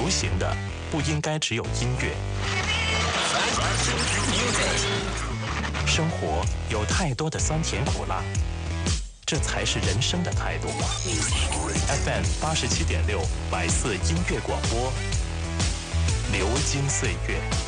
流行的不应该只有音乐。生活有太多的酸甜苦辣，这才是人生的态度。FM 87.6百色音乐广播，流金岁月。